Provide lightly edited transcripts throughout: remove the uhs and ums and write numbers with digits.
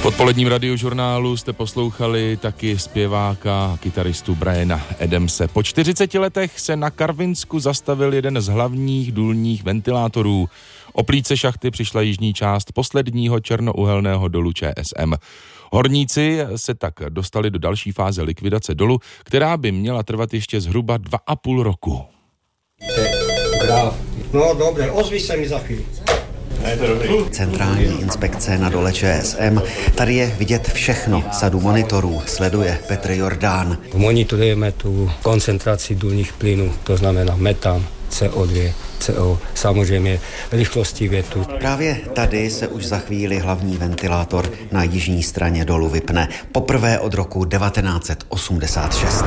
V odpoledním radiožurnálu jste poslouchali taky zpěváka a kytaristu Briana Adamse. Po 40 letech se na Karvinsku zastavil jeden z hlavních důlních ventilátorů. O plíce šachty přišla jižní část posledního černouhelného dolu ČSM. Horníci se tak dostali do další fáze likvidace dolu, která by měla trvat ještě zhruba 2,5 roku. No dobře, ozví se mi za chvíli. Centrální inspekce na dole ČSM. Tady je vidět všechno. Sadu monitorů sleduje Petr Jordán. Monitorujeme tu koncentraci důlních plynů, to znamená metan, CO2, CO, samozřejmě rychlosti větru. Právě tady se už za chvíli hlavní ventilátor na jižní straně dolu vypne. Poprvé od roku 1986.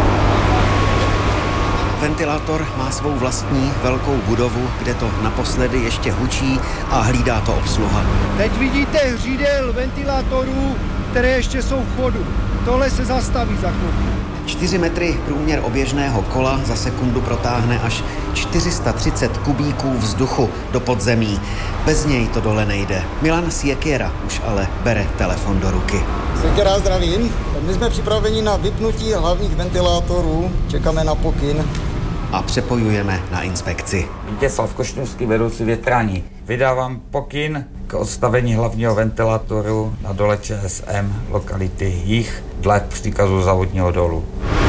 Ventilátor má svou vlastní velkou budovu, kde to naposledy ještě hučí a hlídá to obsluha. Teď vidíte hřídel ventilátorů, které ještě jsou v chodu. Tohle se zastaví za chvíli. 4 metry průměr oběžného kola za sekundu protáhne až 430 kubíků vzduchu do podzemí. Bez něj to dole nejde. Milan Siekiera už ale bere telefon do ruky. Siekiera, zdravím. My jsme připraveni na vypnutí hlavních ventilátorů. Čekáme na pokyn. A přepojujeme na inspekci. Vítězslav Košňovský, vedoucí větrání. Vydávám pokyn k odstavení hlavního ventilátoru na dole ČSM lokality Jih dle příkazu závodního dolu.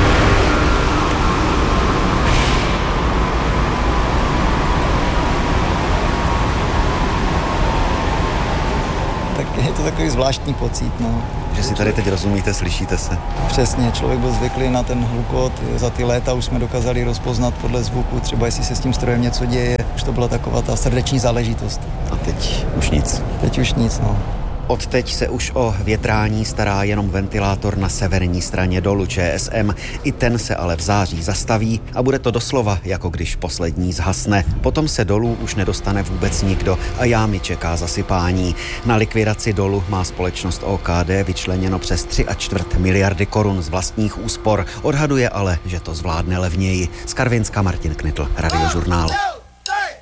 Tak je to takový zvláštní pocit, no. Že si tady teď rozumíte, slyšíte se. Přesně, člověk byl zvyklý na ten hlukot. Za ty léta už jsme dokázali rozpoznat podle zvuku, třeba jestli se s tím strojem něco děje. Už to byla taková ta srdeční záležitost. A teď už nic. Teď už nic, no. Odteď se už o větrání stará jenom ventilátor na severní straně dolu ČSM. I ten se ale v září zastaví a bude to doslova, jako když poslední zhasne. Potom se dolů už nedostane vůbec nikdo a jámy čeká zasypání. Na likvidaci dolu má společnost OKD vyčleněno přes 3,25 miliardy korun z vlastních úspor. Odhaduje ale, že to zvládne levněji. Z Karvinska Martin Knitl, Radiožurnál.